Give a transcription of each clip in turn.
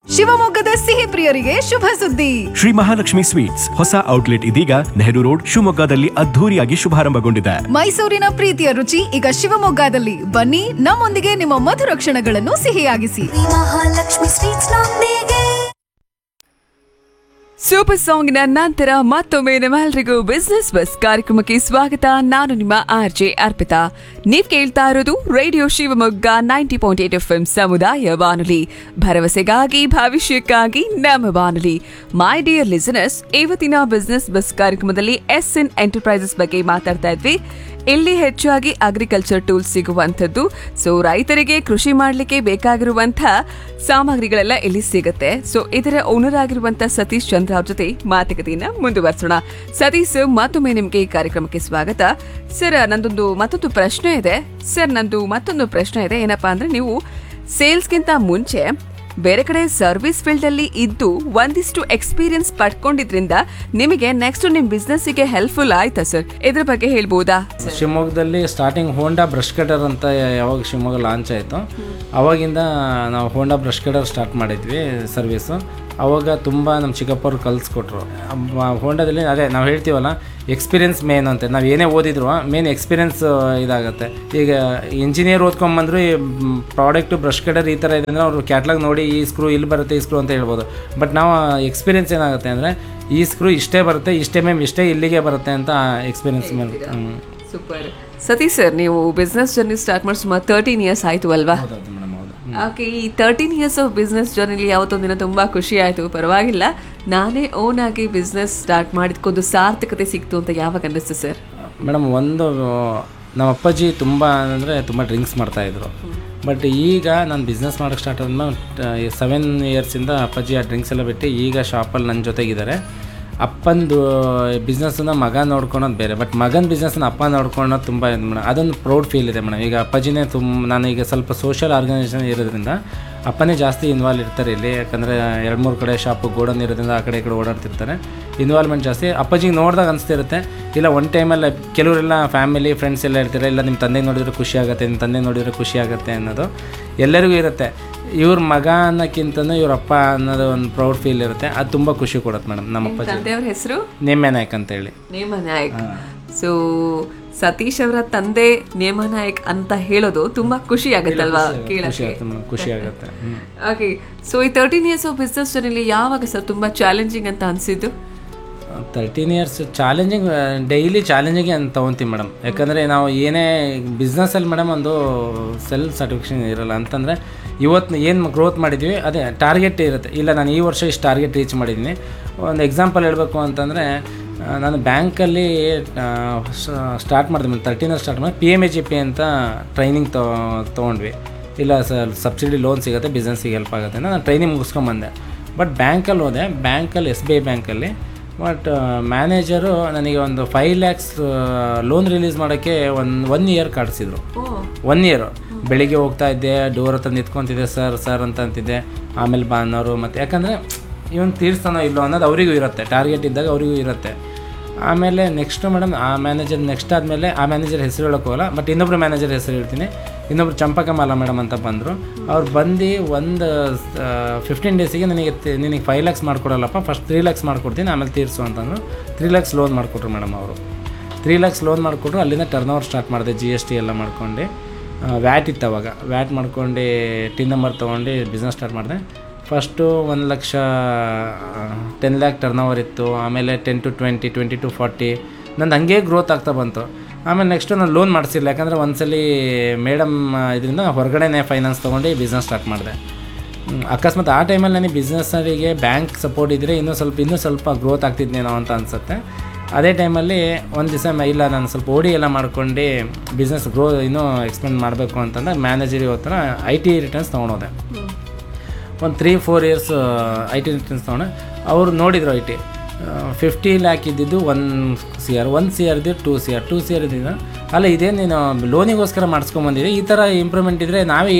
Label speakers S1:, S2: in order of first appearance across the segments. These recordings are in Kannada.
S1: ಶಿವಮೊಗ್ಗದ ಸಿಹಿ ಪ್ರಿಯರಿಗೆ ಶುಭ ಸುದ್ದಿ.
S2: ಶ್ರೀ ಮಹಾಲಕ್ಷ್ಮಿ ಸ್ವೀಟ್ಸ್ ಹೊಸ ಔಟ್ಲೆಟ್ ಇದೀಗ ನೆಹರು ರೋಡ್ ಶಿವಮೊಗ್ಗದಲ್ಲಿ ಅದ್ಧೂರಿಯಾಗಿ ಶುಭಾರಂಭಗೊಂಡಿದೆ.
S1: ಮೈಸೂರಿನ ಪ್ರೀತಿಯ ರುಚಿ ಈಗ ಶಿವಮೊಗ್ಗದಲ್ಲಿ. ಬನ್ನಿ, ನಮ್ಮೊಂದಿಗೆ ನಿಮ್ಮ ಮಧುರ ಕ್ಷಣಗಳನ್ನು ಸಿಹಿಯಾಗಿಸಿ.
S3: ಮಹಾಲಕ್ಷ್ಮಿ ಸ್ವೀಟ್ಸ್ ನೊಂದಿಗೆ.
S4: ಸೂಪರ್ ಸಾಂಗ್ನ ನಂತರ ಮತ್ತೊಮ್ಮೆ ನಿಮ್ಮೆಲ್ಲರಿಗೂ ಬಿಸ್ನೆಸ್ ಬಸ್ ಕಾರ್ಯಕ್ರಮಕ್ಕೆ ಸ್ವಾಗತ. ನಾನು ನಿಮ್ಮ RJ ಅರ್ಪಿತಾ. ನೀವ್ ಕೇಳ್ತಾ ಇರೋದು ರೇಡಿಯೋ ಶಿವಮೊಗ್ಗ 90.8 FM ಸಮುದಾಯ ಬಾನುಲಿ, ಭರವಸೆಗಾಗಿ ಭವಿಷ್ಯಕ್ಕಾಗಿ ನಮ್ಮ ಬಾನುಲಿ. ಮೈ ಡಿಯರ್ ಲಿಸನರ್ಸ್, ಇವತ್ತಿನ ಬಿಸ್ನೆಸ್ ಬಸ್ ಕಾರ್ಯಕ್ರಮದಲ್ಲಿ SN ಎಂಟರ್ಪ್ರೈಸಸ್ ಬಗ್ಗೆ ಮಾತಾಡ್ತಾ ಇದ್ವಿ. ಇಲ್ಲಿ ಹೆಚ್ಚಾಗಿ ಅಗ್ರಿಕಲ್ಚರ್ ಟೂಲ್ಸ್ ಸಿಗುವಂಥದ್ದು. ಸೊ ರೈತರಿಗೆ ಕೃಷಿ ಮಾಡಲಿಕ್ಕೆ ಬೇಕಾಗಿರುವಂತಹ ಸಾಮಗ್ರಿಗಳೆಲ್ಲ ಇಲ್ಲಿ ಸಿಗುತ್ತೆ. ಸೊ ಇದರ ಓನರ್ ಆಗಿರುವಂತಹ ಸತೀಶ್ ಚಂದ್ರ ಅವ್ರ ಜೊತೆ ಮಾತುಕತೆಯನ್ನ ಮುಂದುವರಿಸೋಣ. ಸತೀಶ್, ಮತ್ತೊಮ್ಮೆ ನಿಮಗೆ ಈ ಕಾರ್ಯಕ್ರಮಕ್ಕೆ ಸ್ವಾಗತ. ಸರ್, ಮತ್ತೊಂದು ಪ್ರಶ್ನೆ ಇದೆ. ಏನಪ್ಪಾ ಅಂದ್ರೆ, ನೀವು ಸೇಲ್ಸ್ಗಿಂತ ಮುಂಚೆ ಬೇರೆ ಕಡೆ ಸರ್ವಿಸ್ ಫೀಲ್ಡ್ ಅಲ್ಲಿ ಇದ್ದು ಒಂದಿಷ್ಟು ಎಕ್ಸ್ಪೀರಿಯನ್ಸ್ ಪಡ್ಕೊಂಡಿದ್ರಿಂದ ನಿಮಗೆ ನೆಕ್ಸ್ಟ್ ನಿಮ್ ಬಿಸ್ನೆಸ್ಗೆ ಹೆಲ್ಪ್ಫುಲ್ ಆಯ್ತಾ ಸರ್? ಇದ್ರ ಬಗ್ಗೆ ಹೇಳ್ಬೋದಾ?
S5: ಶಿವಮೊಗ್ಗದಲ್ಲಿ ಸ್ಟಾರ್ಟಿಂಗ್ ಹೋಂಡಾ ಬ್ರಷ್ ಕಟರ್ ಅಂತ ಯಾವಾಗ ಶಿವಮೊಗ್ಗ ಲಾಂಚ್ ಆಯಿತು, ಅವಾಗಿಂದ ನಾವು ಹೋಂಡಾ ಬ್ರಷ್ ಕಟರ್ ಸ್ಟಾರ್ಟ್ ಮಾಡಿದ್ವಿ ಸರ್ವಿಸು. ಅವಾಗ ತುಂಬ ನಮ್ಮ ಚಿಕ್ಕಪ್ಪವ್ರು ಕಲಿಸ್ಕೊಟ್ರು. ಹೋಂಡಾದಲ್ಲಿ ಅದೇ ನಾವು ಹೇಳ್ತೀವಲ್ಲ, ಎಕ್ಸ್ಪೀರಿಯನ್ಸ್ ಮೇನ್ ಅಂತ. ನಾವು ಏನೇ ಓದಿದ್ರು ಮೇನ್ ಎಕ್ಸ್ಪೀರಿಯನ್ಸ್ ಇದಾಗುತ್ತೆ. ಈಗ ಇಂಜಿನಿಯರ್ ಓದ್ಕೊಂಬಂದ್ರು ಈ ಪ್ರಾಡಕ್ಟು ಬ್ರಷ್ ಕಟರ್ ಈ ಥರ ಇದೆ ಅಂದರೆ ಅವರು ಕ್ಯಾಟ್ಲಾಗ್ ನೋಡಿ ಈ ಸ್ಕ್ರೂ ಇಲ್ಲಿ ಬರುತ್ತೆ, ಈ ಸ್ಕ್ರೂ ಅಂತ ಹೇಳ್ಬೋದು. ಬಟ್ ನಾವು ಎಕ್ಸ್ಪೀರಿಯನ್ಸ್ ಏನಾಗುತ್ತೆ ಅಂದರೆ, ಈ ಸ್ಕ್ರೂ ಇಷ್ಟೇ ಬರುತ್ತೆ, ಇಷ್ಟೇ ಇಲ್ಲಿಗೆ ಬರುತ್ತೆ ಅಂತ ಎಕ್ಸ್ಪೀರಿಯನ್ಸ್ ಮೇಲೆ.
S4: ಸೂಪರ್. ಸತೀಶ್ ಸರ್, ನೀವು ಬಿಸ್ನೆಸ್ ಜರ್ನಿ ಸ್ಟಾರ್ಟ್ ಮಾಡಿ ಸುಮಾರು 13 ಇಯರ್ಸ್ ಆಯಿತು ಅಲ್ವಾ? ಓಕೆ, ಈ 13 ಇಯರ್ಸ್ ಆಫ್ ಬಿಸ್ನೆಸ್ ಜರ್ನಿಲಿ ಯಾವತ್ತೊಂದಿನ ತುಂಬ ಖುಷಿ ಆಯಿತು. ಪರವಾಗಿಲ್ಲ, ನಾನೇ ಓನ್ ಆಗಿ ಬಿಸ್ನೆಸ್ ಸ್ಟಾರ್ಟ್ ಮಾಡಿದ್ಕೊಂದು ಸಾರ್ಥಕತೆ ಸಿಕ್ತು ಅಂತ ಯಾವಾಗ ಅನ್ನಿಸ್ತು ಸರ್?
S5: ಮೇಡಮ್, ನಮ್ಮ ಅಪ್ಪಾಜಿ ತುಂಬ ಡ್ರಿಂಕ್ಸ್ ಮಾಡ್ತಾಯಿದ್ರು. ಬಟ್ ಈಗ ನಾನು ಬಿಸ್ನೆಸ್ ಮಾಡೋಕ್ಕೆ ಸ್ಟಾರ್ಟ್ ಆದ್ಮೇಲೆ 7 ಇಯರ್ಸಿಂದ ಅಪ್ಪಾಜಿ ಆ ಡ್ರಿಂಕ್ಸ್ ಎಲ್ಲ ಬಿಟ್ಟು ಈಗ ಶಾಪಲ್ಲಿ ನನ್ನ ಜೊತೆಗಿದ್ದಾರೆ. ಅಪ್ಪಂದು ಬಿಸ್ನೆಸ್ಸನ್ನ ಮಗ ನೋಡ್ಕೊಳೋದು ಬೇರೆ, ಬಟ್ ಮಗನ ಬಿಸ್ನೆಸ್ನ ಅಪ್ಪ ನೋಡ್ಕೊಳೋದು ತುಂಬ ಇದೆ ಮೇಡಮ್. ಅದೊಂದು ಪ್ರೌಡ್ ಫೀಲ್ ಇದೆ ಮೇಡಮ್. ಈಗ ಅಪ್ಪಾಜಿನೇ ನಾನೀಗ ಸ್ವಲ್ಪ ಸೋಷಿಯಲ್ ಆರ್ಗನೈಸೇಷನ್ ಇರೋದ್ರಿಂದ ಅಪ್ಪನೇ ಜಾಸ್ತಿ ಇನ್ವಾಲ್ವ್ ಇರ್ತಾರೆ ಇಲ್ಲಿ. ಯಾಕಂದರೆ 2-3 ಕಡೆ ಶಾಪು ಗೋಡನ್ ಇರೋದ್ರಿಂದ ಆ ಕಡೆ ಈ ಕಡೆ ಓಡಾಡ್ತಿರ್ತಾರೆ. ಇನ್ವಾಲ್ವ್ಮೆಂಟ್ ಜಾಸ್ತಿ. ಅಪ್ಪಾಜಿಗೆ ನೋಡಿದಾಗ ಅನಿಸ್ತಿರುತ್ತೆ, ಇಲ್ಲ ಒಂದು ಟೈಮಲ್ಲಿ ಕೆಲವರೆಲ್ಲ ಫ್ಯಾಮಿಲಿ ಫ್ರೆಂಡ್ಸ್ ಎಲ್ಲ ಇರ್ತಾರೆ, ಇಲ್ಲ ನಿಮ್ಮ ತಂದೆಗೆ ನೋಡಿದ್ರೆ ಖುಷಿ ಆಗುತ್ತೆ, ನಿಮ್ಮ ತಂದೆ ನೋಡಿದ್ರೆ ಖುಷಿ ಆಗುತ್ತೆ ಅನ್ನೋದು ಎಲ್ಲರಿಗೂ ಇರುತ್ತೆ. ಇವ್ರ ಮಗ ಅನ್ನೋಕ್ಕಿಂತನೂ ಇವ್ರ ಅಪ್ಪ ಅನ್ನೋದು ಒಂದು ಪ್ರೌಡ್ ಫೀಲ್ ಇರುತ್ತೆ. ಅದು ತುಂಬ ಖುಷಿ ಕೊಡುತ್ತೆ ಮೇಡಮ್. ನಮ್ಮ ಅಪ್ಪಾಜಿ
S4: ತಂದೆಯವ್ರ ಹೆಸರು
S5: ನೇಮ್ಯನಾಯಕ್ ಅಂತೇಳಿ.
S4: ನೇಮನಾಯಕ್. ಸೊ ಸತೀಶ್ ಅವರ ತಂದೆ ನೇಮನಾಯಕ್ ಅಂತ ಹೇಳೋದು ತುಂಬಾ ಖುಷಿ ಆಗುತ್ತಲ್ವಾ ಕೇಳಕ್ಕೆ?
S5: ಖುಷಿ ಆಗುತ್ತೆ.
S4: ಓಕೆ, ಸೊ ಈ 13 ಇಯರ್ಸ್ ಆಫ್ ಬಿಸ್ನೆಸ್ ಜರ್ನಿಲಿ ಯಾವಾಗ ಸರ್ ತುಂಬಾ ಚಾಲೆಂಜಿಂಗ್ ಅಂತ ಅನಿಸಿದ್ದು?
S5: 13 ಇಯರ್ಸ್ ಚಾಲೆಂಜಿಂಗ್, ಡೈಲಿ ಚಾಲೆಂಜಿಂಗ್ ಅಂತ ತೊಗೊತೀವಿ ಮೇಡಮ್. ಯಾಕಂದರೆ ನಾವು ಏನೇ ಬಿಸ್ನೆಸ್ಸಲ್ಲಿ ಮೇಡಮ್ ಒಂದು ಸೆಲ್ಫ್ ಸ್ಯಾಟಿಸ್ಫ್ಯಾಕ್ಷನ್ ಇರೋಲ್ಲ. ಅಂತಂದರೆ ಇವತ್ತು ಏನು ಗ್ರೋತ್ ಮಾಡಿದ್ವಿ ಅದೇ ಟಾರ್ಗೆಟ್ ಇರುತ್ತೆ. ಇಲ್ಲ, ನಾನು ಈ ವರ್ಷ ಇಷ್ಟು ಟಾರ್ಗೆಟ್ ರೀಚ್ ಮಾಡಿದ್ದೀನಿ. ಒಂದು ಎಕ್ಸಾಂಪಲ್ ಹೇಳಬೇಕು ಅಂತಂದರೆ, ನಾನು ಬ್ಯಾಂಕಲ್ಲಿ ಸ್ಟಾರ್ಟ್ ಮಾಡಿದೆ 13 ಇಯರ್ಸ್ ಸ್ಟಾರ್ಟ್ ಮಾಡಿ PMAGP ಅಂತ ಟ್ರೈನಿಂಗ್ ತೊಗೊಂಡ್ವಿ. ಇಲ್ಲ ಸರ್, ಸಬ್ಸಿಡಿ ಲೋನ್ ಸಿಗುತ್ತೆ, ಬಿಸ್ನೆಸ್ಸಿಗೆ ಹೆಲ್ಪ್ ಆಗುತ್ತೆ. ನಾನು ಟ್ರೈನಿಂಗ್ ಮುಗಿಸ್ಕೊಂಬಂದೆ. ಬಟ್ ಬ್ಯಾಂಕಲ್ಲಿ ಹೋದೆ, ಬ್ಯಾಂಕಲ್ಲಿ SBI ಬ್ಯಾಂಕಲ್ಲಿ. ಬಟ್ ಮ್ಯಾನೇಜರು ನನಗೆ ಒಂದು 5 lakhs ಲೋನ್ ರಿಲೀಸ್ ಮಾಡೋಕ್ಕೆ ಒನ್ ಇಯರ್ ಕಾಡಿಸಿದ್ರು. 1 ಇಯರು ಬೆಳಿಗ್ಗೆ ಹೋಗ್ತಾ ಇದ್ದೆ, ಡೋರ್ ಹತ್ರ ನಿಂತ್ಕೊತಿದ್ದೆ, ಸರ್ ಅಂತ ಅಂತಿದ್ದೆ. ಆಮೇಲೆ ಅನ್ನೋರು ಮತ್ತು ಯಾಕಂದರೆ ಇವನು ತೀರ್ಸ್ತಾನೋ ಇಲ್ಲೋ ಅನ್ನೋದು ಅವರಿಗೂ ಇರುತ್ತೆ, ಟಾರ್ಗೆಟ್ ಇದ್ದಾಗ ಅವರಿಗೂ ಇರುತ್ತೆ. ಆಮೇಲೆ ನೆಕ್ಸ್ಟು ಮೇಡಮ್ ಆ ಮ್ಯಾನೇಜರ್ ನೆಕ್ಸ್ಟ್ ಆದಮೇಲೆ ಆ ಮ್ಯಾನೇಜರ್ ಹೆಸರು ಹೇಳೋಕ್ಕೋಗಲ್ಲ, ಬಟ್ ಇನ್ನೊಬ್ಬರು ಮ್ಯಾನೇಜರ್ ಹೆಸರು ಹೇಳ್ತೀನಿ. ಇನ್ನೊಬ್ರು ಚಂಪಕಮಾಲ ಮೇಡಮ್ ಅಂತ ಬಂದರು. ಅವ್ರು ಬಂದು ಒಂದು 15 ಡೇಸಿಗೆ ನಿನಗೆ 5 lakhs ಮಾಡಿಕೊಡಲ್ಲಪ್ಪ, ಫಸ್ಟ್ 3 lakhs ಮಾಡಿಕೊಡ್ತೀನಿ, ಆಮೇಲೆ ತೀರಿಸು ಅಂತಂದರು. 3 lakhs ಲೋನ್ ಮಾಡಿಕೊಟ್ರು ಮೇಡಮ್ ಅವರು. 3 lakhs ಲೋನ್ ಮಾಡಿಕೊಟ್ರು. ಅಲ್ಲಿಂದ ಟರ್ನ್ ಸ್ಟಾರ್ಟ್ ಮಾಡಿದೆ, GST ಎಲ್ಲ ಮಾಡ್ಕೊಂಡು. ವ್ಯಾಟ್ ಇತ್ತು ಅವಾಗ, ವ್ಯಾಟ್ ಮಾಡ್ಕೊಂಡು ಟಿನ್ ನಂಬರ್ ತೊಗೊಂಡು ಬಿಸ್ನೆಸ್ ಸ್ಟಾರ್ಟ್ ಮಾಡಿದೆ. First 1 lakh 10 lakh turn over ಇತ್ತು. ಆಮೇಲೆ 10 to 20, 20 to 40 ನಂದು ಹಂಗೆ ಗ್ರೋತ್ ಆಗ್ತಾ ಬಂತು. ಆಮೇಲೆ ನೆಕ್ಸ್ಟು ನಾನು ಲೋನ್ ಮಾಡಿಸಿಲ್ಲ, ಯಾಕಂದರೆ ಒಂದ್ಸಲಿ ಮೇಡಮ್ ಇದರಿಂದ ಹೊರಗಡೆನೇ ಫೈನಾನ್ಸ್ ತೊಗೊಂಡು ಬಿಸ್ನೆಸ್ ಸ್ಟಾರ್ಟ್ ಮಾಡಿದೆ. ಅಕಸ್ಮಾತ್ ಆ ಟೈಮಲ್ಲಿ ನನಗೆ ಬಿಸ್ನೆಸ್ಸರಿಗೆ ಬ್ಯಾಂಕ್ ಸಪೋರ್ಟ್ ಇದ್ದರೆ ಇನ್ನೂ ಸ್ವಲ್ಪ ಗ್ರೋತ್ ಆಗ್ತಿದ್ನೇನೋ ಅಂತ ಅನಿಸುತ್ತೆ. ಅದೇ ಟೈಮಲ್ಲಿ ಒಂದು ದಿವಸ ಇಲ್ಲ, ನಾನು ಸ್ವಲ್ಪ ಓಡಿ ಎಲ್ಲ ಮಾಡ್ಕೊಂಡು ಬಿಸ್ನೆಸ್ ಇನ್ನೂ ಎಕ್ಸ್ಪೆಂಡ್ ಮಾಡಬೇಕು ಅಂತಂದ್ರೆ ಮ್ಯಾನೇಜರಿಗೆ ಹೋಗ್ತಾನೆ IT ರಿಟರ್ನ್ಸ್ ತೊಗೊಂಡೋದೆ. ಒಂದು 3-4 ಇಯರ್ಸ್ IT ರಿಟರ್ನ್ಸ್ ತೊಗೊಂಡೆ. ಅವರು ನೋಡಿದ್ರು IT 50 lakh ಇದ್ದಿದ್ದು 1 CR ಇದ್ದು 2 CR ಇದ್ದಿದ್ದು. ಅಲ್ಲ, ಇದೇನು ನೀನು ಲೋನಿಗೋಸ್ಕರ ಮಾಡಿಸ್ಕೊಂಬಂದಿದೆ, ಈ ಥರ ಇಂಪ್ರೂವ್ಮೆಂಟ್ ಇದ್ದರೆ ನಾವೇ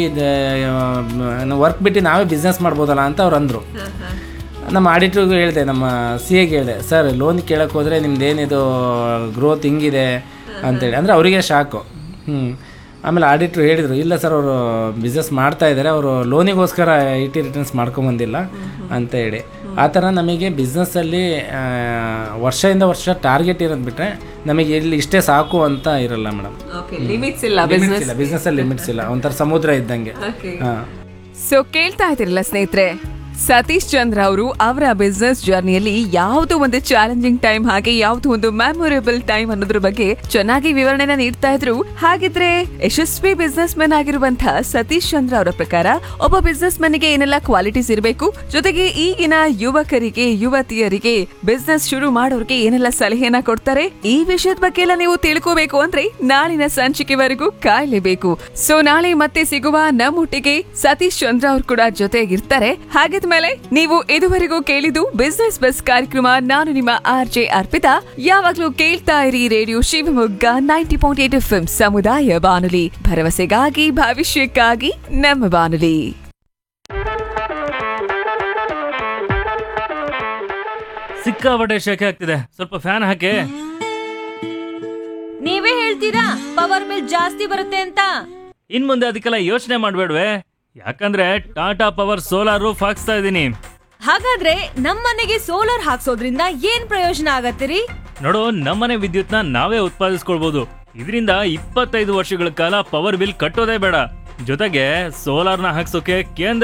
S5: ವರ್ಕ್ ಬಿಟ್ಟು ನಾವೇ ಬಿಸ್ನೆಸ್ ಮಾಡ್ಬೋದಲ್ಲ ಅಂತ ಅವ್ರು ಅಂದರು. ನಮ್ಮ ಆಡಿಟ್ರಿಗೂ ಹೇಳಿದೆ, ನಮ್ಮ CAಗೆ ಹೇಳಿದೆ, ಸರ್ ಲೋನ್ ಕೇಳೋಕ್ಕೆ ಹೋದರೆ ನಿಮ್ದೇನಿದು ಗ್ರೋತ್ ಹಿಂಗಿದೆ ಅಂತೇಳಿ. ಅಂದರೆ ಅವರಿಗೆ ಶಾಕು. ಆಮೇಲೆ ಆಡಿಟ್ರು ಹೇಳಿದರು, ಇಲ್ಲ ಸರ್ ಅವರು ಬಿಸ್ನೆಸ್ ಮಾಡ್ತಾ ಇದ್ದಾರೆ, ಅವರು ಲೋನಿಗೋಸ್ಕರ IT ರಿಟರ್ನ್ಸ್ ಮಾಡ್ಕೊಂಬಂದಿಲ್ಲ ಅಂತ ಹೇಳಿ. ಆ ಥರ ನಮಗೆ ಬಿಸ್ನೆಸ್ಸಲ್ಲಿ ವರ್ಷದಿಂದ ವರ್ಷ ಟಾರ್ಗೆಟ್ ಇರೋದು ಬಿಟ್ಟರೆ ನಮಗೆ ಇಲ್ಲಿ ಇಷ್ಟೇ ಸಾಕು ಅಂತ ಇರಲ್ಲ ಮೇಡಮ್.
S4: ಲಿಮಿಟ್ಸ್ ಇಲ್ಲ
S5: ಬಿಸ್ನೆಸ್ಸಲ್ಲಿ ಲಿಮಿಟ್ಸ್ ಇಲ್ಲ, ಒಂಥರ ಸಮುದ್ರ ಇದ್ದಂಗೆ. ಹಾಂ.
S4: ಸೊ ಕೇಳ್ತಾ ಇದ್ದೀರಲ್ಲ ಸ್ನೇಹಿತರೆ, ಸತೀಶ್ ಚಂದ್ರ ಅವರು ಅವರ ಬಿಸ್ನೆಸ್ ಜರ್ನಿಯಲ್ಲಿ ಯಾವುದೋ ಒಂದು ಚಾಲೆಂಜಿಂಗ್ ಟೈಮ್ ಹಾಗೆ ಯಾವುದೋ ಒಂದು ಮೆಮೊರೇಬಲ್ ಟೈಮ್ ಅನ್ನೋದ್ರ ಬಗ್ಗೆ ಚೆನ್ನಾಗಿ ವಿವರಣೆನ ನೀಡ್ತಾ ಇದ್ರು. ಹಾಗಿದ್ರೆ ಯಶಸ್ವಿ ಬಿಸ್ನೆಸ್ ಮ್ಯಾನ್ ಆಗಿರುವಂತಹ ಸತೀಶ್ ಚಂದ್ರ ಅವರ ಪ್ರಕಾರ ಒಬ್ಬ ಬಿಸ್ನೆಸ್ ಮ್ಯಾನ್ಗೆ ಏನೆಲ್ಲ ಕ್ವಾಲಿಟೀಸ್ ಇರಬೇಕು, ಜೊತೆಗೆ ಈಗಿನ ಯುವಕರಿಗೆ ಯುವತಿಯರಿಗೆ ಬಿಸ್ನೆಸ್ ಶುರು ಮಾಡೋರಿಗೆ ಏನೆಲ್ಲ ಸಲಹೆಯನ್ನ ಕೊಡ್ತಾರೆ, ಈ ವಿಷಯದ ಬಗ್ಗೆ ಎಲ್ಲ ನೀವು ತಿಳ್ಕೋಬೇಕು ಅಂದ್ರೆ ನಾಳಿನ ಸಂಚಿಕೆವರೆಗೂ ಕಾಯಲೇಬೇಕು. ಸೊ ನಾಳೆ ಮತ್ತೆ ಸಿಗುವ ನಮ್ಮೊಟ್ಟಿಗೆ ಸತೀಶ್ ಚಂದ್ರ ಅವರು ಕೂಡ ಜೊತೆಗಿರ್ತಾರೆ. ಹಾಗಿದ್ಮೇಲೆ ನೀವು ಇದುವರೆಗೂ ಕೇಳಿದ್ದು ಬಿಸ್ನೆಸ್ ಬಸ್ ಕಾರ್ಯಕ್ರಮ. ನಾನು ನಿಮ್ಮ RJ ಅರ್ಪಿತಾ. ಯಾವಾಗ್ಲೂ ಕೇಳ್ತಾ ಇರಿ ರೇಡಿಯೋ ಶಿವಮೊಗ್ಗ 90.8 FM ಸಮುದಾಯ ಬಾನುಲಿ, ಭರವಸೆಗಾಗಿ ಭವಿಷ್ಯಕ್ಕಾಗಿ ನಮ್ಮ ಬಾನುಲಿ.
S6: ಸಿಕ್ಕಾಪಟ್ಟೆ ಶೆಕೆ ಆಗ್ತಿದೆ, ಸ್ವಲ್ಪ ಫ್ಯಾನ್ ಹಾಕಿ.
S7: ನೀವೇ ಹೇಳ್ತೀರಾ ಪವರ್ ಬಿಲ್ ಜಾಸ್ತಿ ಬರುತ್ತೆ ಅಂತ.
S6: ಇನ್ ಮುಂದೆ ಅದಕ್ಕೆಲ್ಲ ಯೋಚನೆ ಮಾಡ್ಬೇಡ್ವೆ, ಯಾಕಂದ್ರೆ ಟಾಟಾ ಪವರ್ ಸೋಲಾರ್ ರೂಫ್ ಹಾಕ್ಸ್ತಾ ಇದೀನಿ.
S7: ಹಾಗಾದ್ರೆ ನಮ್ಮನೆಗೆ ಸೋಲಾರ್ ಹಾಕ್ಸೋದ್ರಿಂದ ಏನ್ ಪ್ರಯೋಜನ ಆಗತ್ತಿರಿ?
S6: ನೋಡು, ನಮ್ಮನೆ ವಿದ್ಯುತ್ನ ನಾವೇ ಉತ್ಪಾದಿಸ್ಕೊಳ್ಬಹುದು. ಇದರಿಂದ 25 ವರ್ಷಗಳ ಕಾಲ ಪವರ್ ಬಿಲ್ ಕಟ್ಟೋದೇ ಬೇಡ. ಜೊತೆಗೆ ಸೋಲಾರ್ನ ಹಾಕ್ಸೋಕೆ ಕೇಂದ್ರ